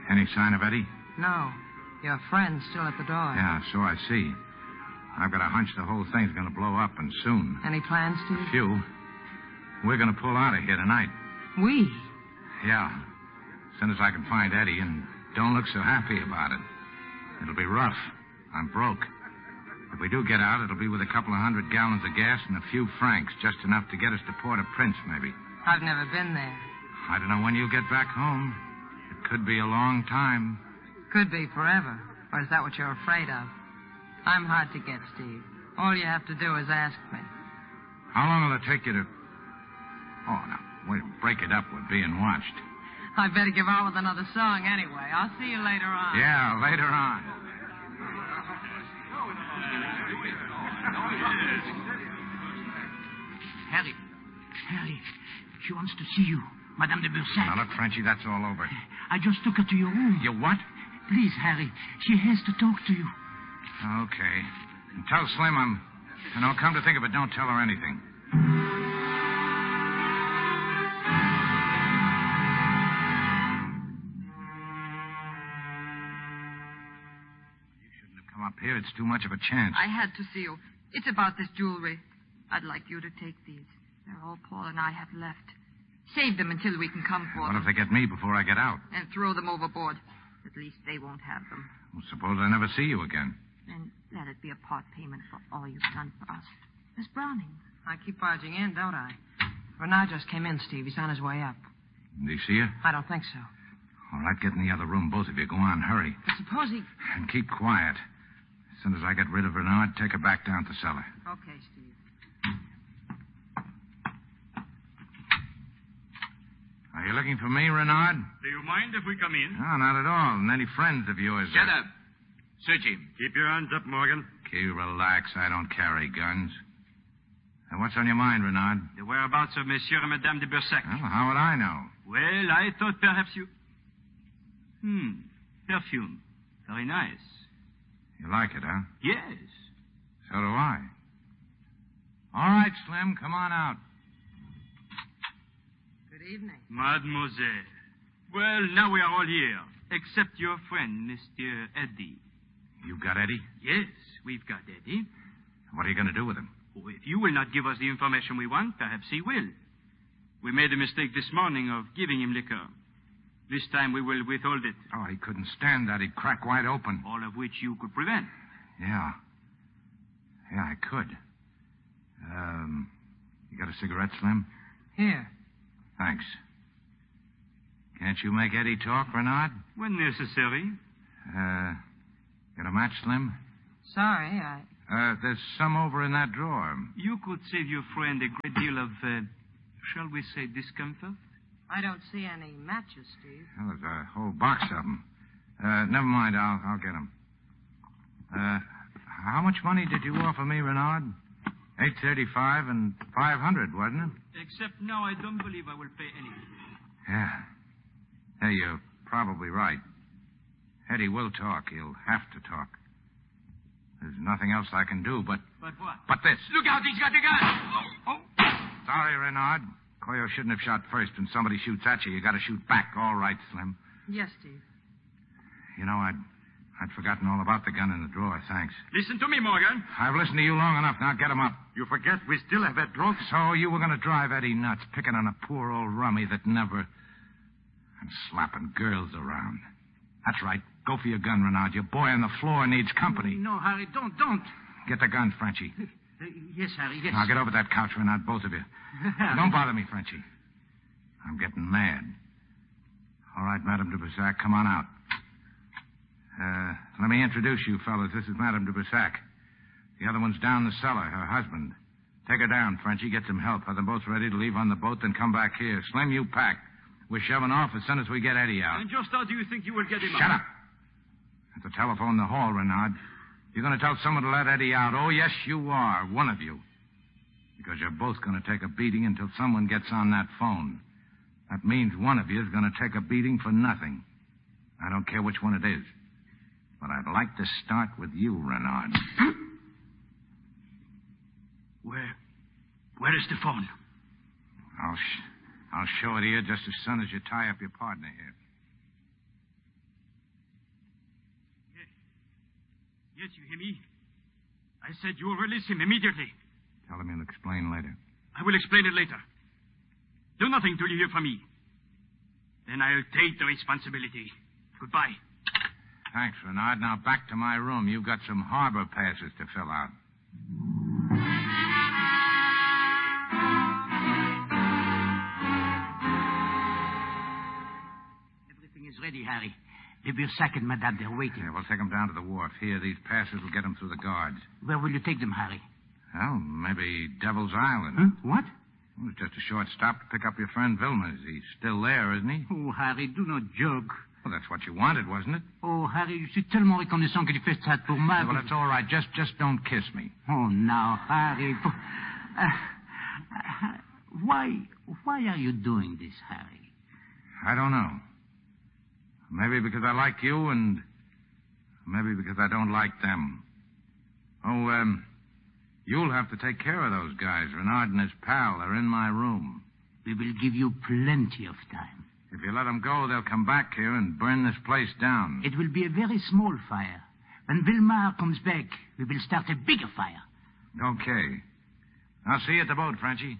Any sign of Eddie? No. Your friend's still at the door. Yeah, so I see. I've got a hunch the whole thing's going to blow up, and soon. Any plans, Steve? A few. We're going to pull out of here tonight. We? Yeah. As soon as I can find Eddie, and don't look so happy about it. It'll be rough. I'm broke. If we do get out, it'll be with a couple of 100 gallons of gas and a few francs, just enough to get us to Port-au-Prince, maybe. I've never been there. I don't know when you'll get back home. It could be a long time. Could be forever. Or is that what you're afraid of? I'm hard to get, Steve. All you have to do is ask me. How long will it take you to... Oh, now, wait, break it up. We're being watched. I better give on with another song anyway. I'll see you later on. Yeah, later on. Harry, she wants to see you. Madame de Bursac. Now, look, Frenchie, that's all over. I just took her to your room. You what? Please, Harry, she has to talk to you. Okay. And tell Slim I'm... And I'll come to think of it, don't tell her anything. You shouldn't have come up here. It's too much of a chance. I had to see you. It's about this jewelry. I'd like you to take these. They're all Paul and I have left. Save them until we can come for What them. if they get me before I get out? And throw them overboard. At least they won't have them. Well, suppose I never see you again. And let it be a part payment for all you've done for us. Miss Browning. I keep barging in, don't I? Renard just came in, Steve. He's on his way up. Did he see you? I don't think so. All right, get in the other room, both of you. Go on, hurry. But suppose he... And keep quiet. As soon as I get rid of Renard, take her back down to the cellar. Okay, Steve. Are you looking for me, Renard? Do you mind if we come in? No, not at all. And any friends of yours... Shut up. Search him. Keep your hands up, Morgan. You relax. I don't carry guns. Now, what's on your mind, Renard? The whereabouts of Monsieur and Madame de Bursac. Well, how would I know? Well, I thought perhaps you... Perfume. Very nice. You like it, huh? Yes. So do I. All right, Slim, come on out. Good evening. Mademoiselle. Well, now we are all here, except your friend, Mr. Eddie. You got Eddie? Yes, we've got Eddie. What are you going to do with him? Oh, if you will not give us the information we want, perhaps he will. We made a mistake this morning of giving him liquor. This time we will withhold it. Oh, he couldn't stand that. He'd crack wide open. All of which you could prevent. Yeah. Yeah, I could. You got a cigarette, Slim? Here. Thanks. Can't you make Eddie talk, Renard? When necessary. Got a match, Slim? Sorry, There's some over in that drawer. You could save your friend a great deal of, shall we say, discomfort? I don't see any matches, Steve. Well, there's a whole box of them. Never mind. I'll get them. How much money did you offer me, Renard? $835 and $500, wasn't it? Except now I don't believe I will pay anything. Yeah. Hey, you're probably right. Eddie will talk. He'll have to talk. There's nothing else I can do but... But what? But this. Look out, he's got the gun! Oh. Sorry, Renard. Coyo shouldn't have shot first. When somebody shoots at you, you got to shoot back. All right, Slim. Yes, Steve. You know, I'd forgotten all about the gun in the drawer. Thanks. Listen to me, Morgan. I've listened to you long enough. Now get him up. You forget we still have that drunk. So you were going to drive Eddie nuts, picking on a poor old rummy that never... And slapping girls around. That's right. Go for your gun, Renard. Your boy on the floor needs company. No, Harry, don't. Get the gun, Frenchie. Yes, Harry, yes. Now get over that couch, Renard, both of you. Don't bother me, Frenchie. I'm getting mad. All right, Madame de Bursac, come on out. Let me introduce you fellas. This is Madame de Bursac. The other one's down the cellar, her husband. Take her down, Frenchie. Get some help. Have them both ready to leave on the boat, then come back here. Slim, you pack. We're shoving off as soon as we get Eddie out. And just how do you think you will get him Shut out? up. At the telephone in the hall, Renard. You're going to tell someone to let Eddie out. Oh, yes, you are. One of you. Because you're both going to take a beating until someone gets on that phone. That means one of you is going to take a beating for nothing. I don't care which one it is. But I'd like to start with you, Renard. Where is the phone? I'll show it to you just as soon as you tie up your partner here. Yes, you hear me? I said you will release him immediately. Tell him you'll explain later. I will explain it later. Do nothing till you hear from me. Then I'll take the responsibility. Goodbye. Thanks, Renard. Now back to my room. You've got some harbor passes to fill out. Everything is ready, Harry. De Bursac and Madame, they're waiting. Yeah, we'll take them down to the wharf. Here, these passes will get them through the guards. Where will you take them, Harry? Well, maybe Devil's Island. Huh? What? It was just a short stop to pick up your friend Vilmers. He's still there, isn't he? Oh, Harry, do not joke. Well, that's what you wanted, wasn't it? Oh, Harry, je suis tellement reconnaissant que tu fais ça pour moi. Yeah, well, it's all right. Just don't kiss me. Oh, now, Harry. Why are you doing this, Harry? I don't know. Maybe because I like you, and maybe because I don't like them. Oh, you'll have to take care of those guys. Renard and his pal are in my room. We will give you plenty of time. If you let them go, they'll come back here and burn this place down. It will be a very small fire. When Vilmar comes back, we will start a bigger fire. Okay. I'll see you at the boat, Frenchie.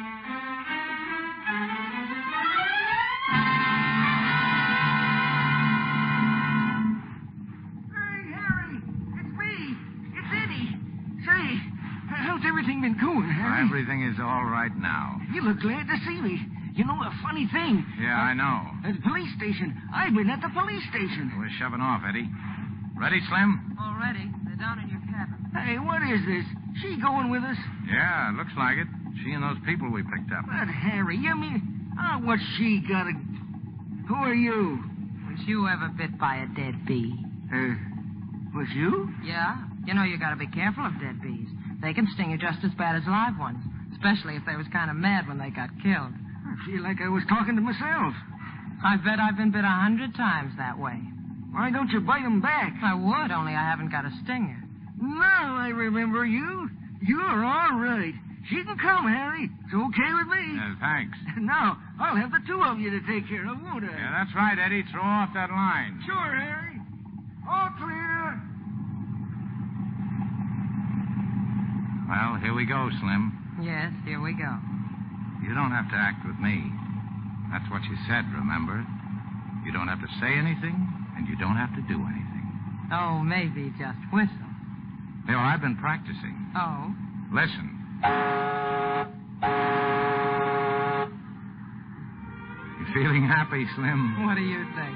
How's everything been going, Harry? Everything is all right now. You look glad to see me. You know, a funny thing. Yeah, I know. At the police station. I've been at the police station. We're shoving off, Eddie. Ready, Slim? Already. They're down in your cabin. Hey, what is this? She going with us? Yeah, looks like it. She and those people we picked up. But, Harry, you mean... what's she got to... Who are you? Was you ever bit by a dead bee? Was you? Yeah. You know you gotta be careful of dead bees. They can sting you just as bad as live ones, especially if they was kind of mad when they got killed. I feel like I was talking to myself. I bet I've been bit 100 times that way. Why don't you bite 'em back? I would, only I haven't got a stinger. Now I remember you. You're all right. She can come, Harry. It's okay with me. Thanks. Now, I'll have the two of you to take care of, won't I? Yeah, that's right, Eddie. Throw off that line. Sure, Harry. All clear. Well, here we go, Slim. Yes, here we go. You don't have to act with me. That's what you said, remember? You don't have to say anything, and you don't have to do anything. Oh, maybe just whistle. You know, I've been practicing. Oh? Listen. You feeling happy, Slim? What do you think?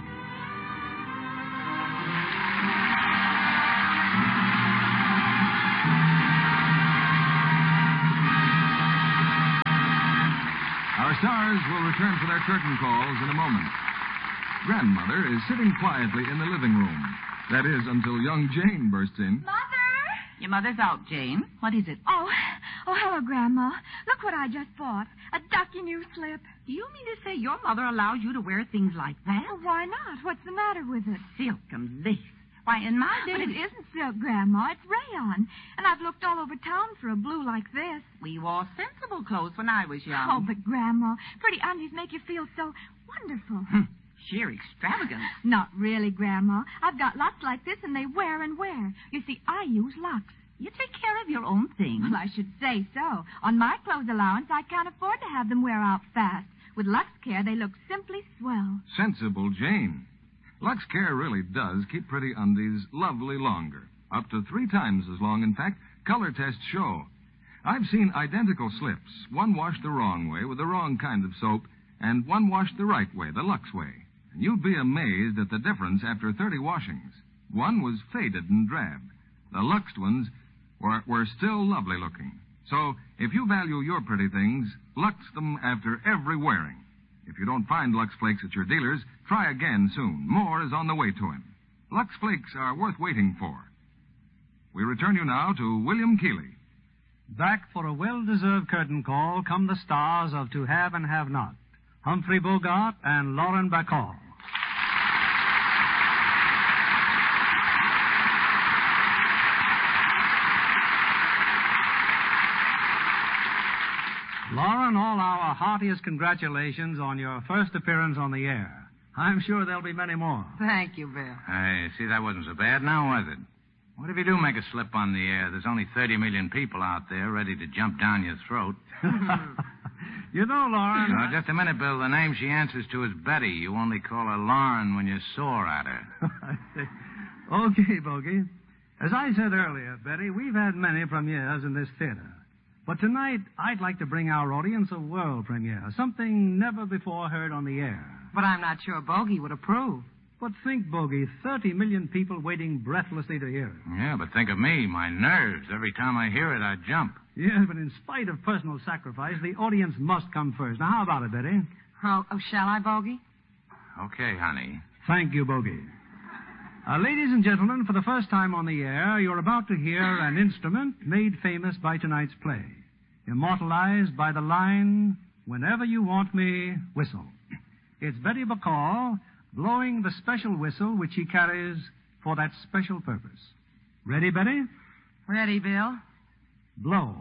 Our stars will return for their curtain calls in a moment. Grandmother is sitting quietly in the living room. That is, until young Jane bursts in. Mother! Your mother's out, Jane. What is it? Oh, hello, Grandma. Look what I just bought. A ducky new slip. Do you mean to say your mother allows you to wear things like that? Well, why not? What's the matter with it? Silk and lace. Why, in my day... But it isn't silk, Grandma. It's rayon. And I've looked all over town for a blue like this. We wore sensible clothes when I was young. Oh, but Grandma, pretty undies make you feel so wonderful. Sheer extravagance. Not really, Grandma. I've got lots like this, and they wear and wear. You see, I use Lux. You take care of your own things. Well, I should say so. On my clothes allowance, I can't afford to have them wear out fast. With Lux Care, they look simply swell. Sensible Jane. Lux Care really does keep pretty undies lovely longer. Up to 3 times as long, in fact. Color tests show. I've seen identical slips. One washed the wrong way with the wrong kind of soap, and one washed the right way, the Lux way. And you'd be amazed at the difference after 30 washings. One was faded and drab. The Luxed ones were still lovely looking. So, if you value your pretty things, Lux them after every wearing. If you don't find Lux Flakes at your dealer's, try again soon. More is on the way to him. Lux Flakes are worth waiting for. We return you now to William Keighley. Back for a well-deserved curtain call come the stars of To Have and Have Not, Humphrey Bogart and Lauren Bacall. Lauren, all our heartiest congratulations on your first appearance on the air. I'm sure there'll be many more. Thank you, Bill. Hey, see, that wasn't so bad now, was it? What if you do make a slip on the air? There's only 30 million people out there ready to jump down your throat. You know, Lauren... Now, just a minute, Bill. The name she answers to is Betty. You only call her Lauren when you're sore at her. I see. Okay, Bogey. As I said earlier, Betty, we've had many premieres in this theater. But tonight, I'd like to bring our audience a world premiere, something never before heard on the air. But I'm not sure Bogey would approve. But think, Bogey, 30 million people waiting breathlessly to hear it. Yeah, but think of me, my nerves. Every time I hear it, I jump. Yes, but in spite of personal sacrifice, the audience must come first. Now, how about it, Betty? Oh, shall I, Bogey? Okay, honey. Thank you, Bogey. Ladies and gentlemen, for the first time on the air, you're about to hear an instrument made famous by tonight's play, immortalized by the line, "Whenever you want me, whistle." It's Betty Bacall blowing the special whistle which he carries for that special purpose. Ready, Betty? Ready, Bill. Blow.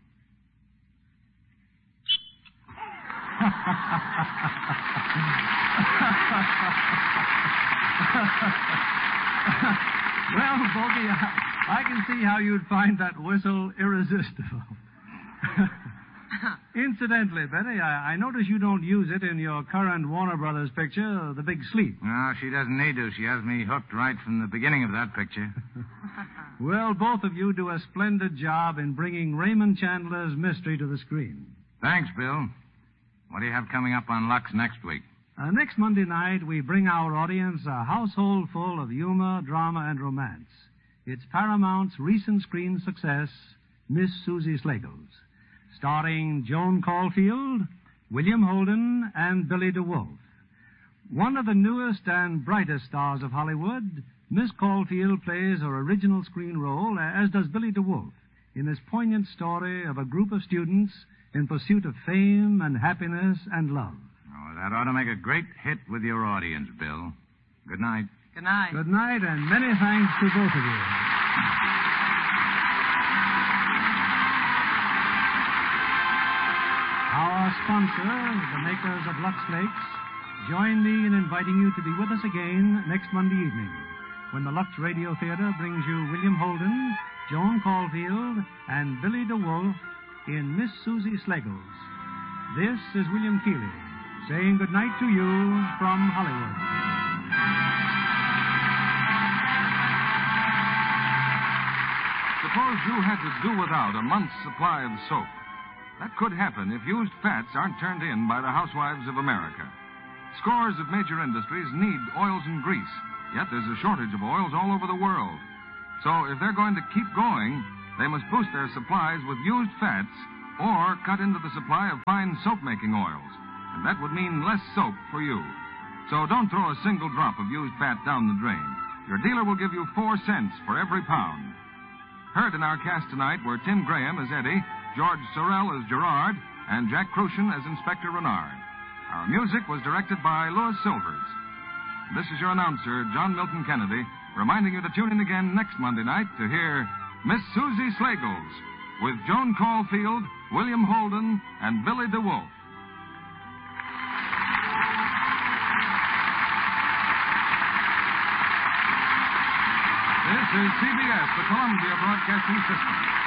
Well, Bogey, I can see how you'd find that whistle irresistible. Incidentally, Betty, I notice you don't use it in your current Warner Brothers picture, The Big Sleep. No, she doesn't need to. She has me hooked right from the beginning of that picture. Well, both of you do a splendid job in bringing Raymond Chandler's mystery to the screen. Thanks, Bill. What do you have coming up on Lux next week? Next Monday night, we bring our audience a household full of humor, drama, and romance. It's Paramount's recent screen success, Miss Susie Slagles, starring Joan Caulfield, William Holden, and Billy DeWolf. One of the newest and brightest stars of Hollywood, Miss Caulfield plays her original screen role, as does Billy DeWolf, in this poignant story of a group of students in pursuit of fame and happiness and love. Oh, that ought to make a great hit with your audience, Bill. Good night. Good night. Good night, and many thanks to both of you. Our sponsor, the makers of Lux Flakes, join me in inviting you to be with us again next Monday evening, when the Lux Radio Theater brings you William Holden, Joan Caulfield, and Billy DeWolf in Miss Susie Slagles. This is William Keighley, saying good night to you from Hollywood. Suppose you had to do without a month's supply of soap. That could happen if used fats aren't turned in by the housewives of America. Scores of major industries need oils and grease, yet there's a shortage of oils all over the world. So if they're going to keep going, they must boost their supplies with used fats or cut into the supply of fine soap-making oils. And that would mean less soap for you. So don't throw a single drop of used fat down the drain. Your dealer will give you 4 cents for every pound. Heard in our cast tonight were Tim Graham as Eddie, George Sorrell as Gerard, and Jack Crucian as Inspector Renard. Our music was directed by Louis Silvers. This is your announcer, John Milton Kennedy, reminding you to tune in again next Monday night to hear Miss Susie Slagles with Joan Caulfield, William Holden, and Billy DeWolf. This is CBS, the Columbia Broadcasting System.